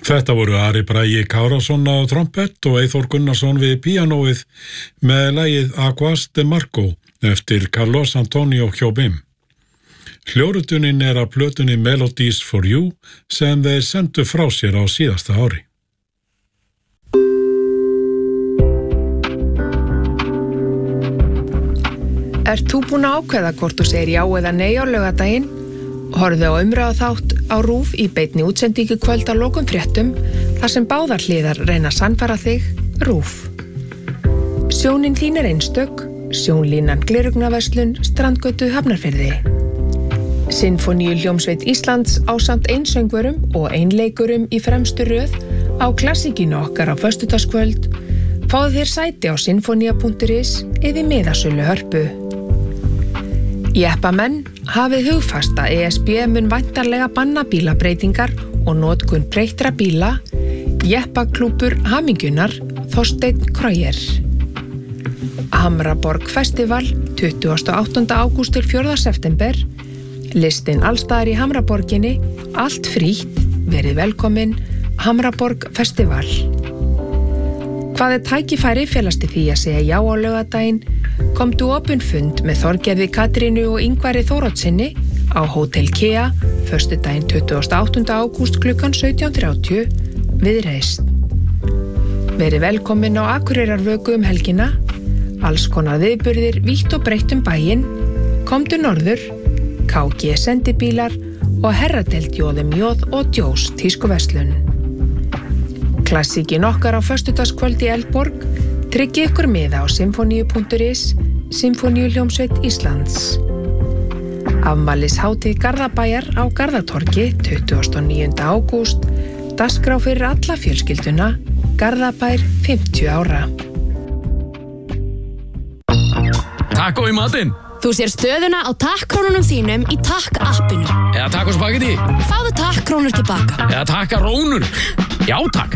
Þetta voru Ari Bragi Kárason á trompett og Eyþór Gunnarsson við píanóið með lagið Aguas de Marco eftir Carlos Antonio Jobim. Hljórutunin af plötunni Melodies for You sem þeir sendu frá sér á síðasta ári. Ert þú búin að ákveða hvort þú segir já eða nei á laugardaginn? Horfðu á umræðuþátt á RÚV í beinni útsendingu kvöld að lokum fréttum þar sem báðar hliðar reyna að sannfæra þig, RÚV. Sjónin þín einstök, sjónlínan Glerugnaverslun, Strandgötu, Hafnarfirði. Sinfóníuhljómsveit Íslands ásamt einsöngvurum og einleikurum í fremstu röð á klassíkinu okkar á föstudagskvöld. Fáðu þér sæti á sinfonia.is eða miðasölu Hörpu. Jeppamenn, hafið hugfast að ESB mun væntanlega banna bílabreytingar og notkun breyttra bíla. Jeppaklúbbur Hamingjunar, Þorsteinn Krøyer. Hamraborg Festival, 28. ágúst til 4. september. Listinn allstaðar í Hamraborginni, allt frítt, verið velkomin, Hamraborg Festival. Hvað tækifæri felast í því að segja já á laugardaginn? Komdu opinn fund með Þorgerði Katrínu og Ingvari Þóroddssyni á Hótel Kea, föstudaginn 28. ágúst klukkan 17:30 við Reist. Verið velkomin á Akureyrarvöku helgina, alls konar viðburðir vítt og breitt bæinn, komdu norður, KG sendibílar og herradeild Jóð og Djós tískuverslun. Klassíkin okkar á föstudagskvöld í Eldborg, tryggi ykkur miða á sinfoníu.is, Sinfoníuhljómsveit Íslands. Afmælishátíð Garðabæjar á Garðatorgi, 29. ágúst, dagskrá fyrir alla fjölskylduna, Garðabær 50 ára. Taco í matinn. Þú sér stöðuna á takkrónunum þínum í Takk-appinu. Eða taco spagetti. Fáðu takkrónur tilbaka. Eða takkarónur. Já, takk.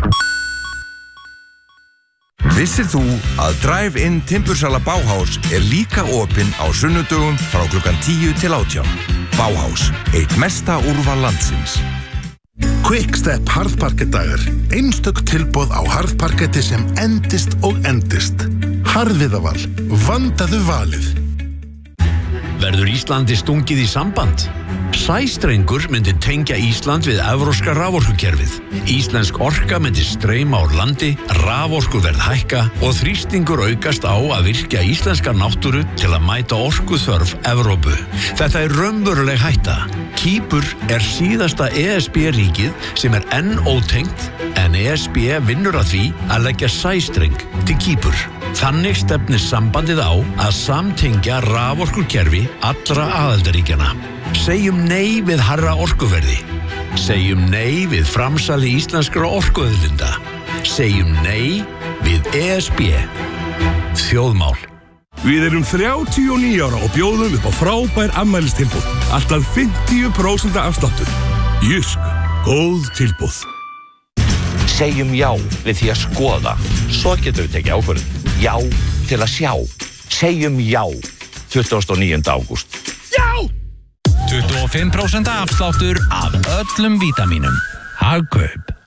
Vissir þú að Drive-in timbursala Bauhaus líka opinn á sunnudögum frá klukkan 10 til 18. Bauhaus, eitt mesta úrval landsins. Quickstep harðparkettdagar. Einstök tilboð á harðparketti sem endist og endist. Harðviðaval. Vandaðu valið. Verður Íslandi stungið í samband? Sæstrengur myndi tengja Ísland við evrópska raforkukerfið. Íslensk orka myndi streyma úr landi, raforkuverð hækka og þrýstingur aukast á að virkja íslenska náttúru til að mæta orkuþörf Evrópu. Þetta raunveruleg hætta. Kýpur síðasta ESB-ríkið sem enn ótengt, en ESB vinnur að því að leggja sæstreng til Kýpur. Þannig stefnir sambandið á að samtengja raforkukerfi allra aðildarríkjanna. Segjum nei við hærra orkuverði. Segjum nei við framsali íslenskra orkuauðlinda. Segjum nei við ESB. Þjóðmál. Við erum 39 ára og bjóðum upp á frábær afmælistilboð. Alltaf 50% afsláttur. Jysk, góð tilboð. Segjum já við því að skoða. Svo getum við tekið ákvörðun. Já til að sjá. Segjum já 29. ágúst. Já! 25% afsláttur af öllum vítamínum. Hagkaup.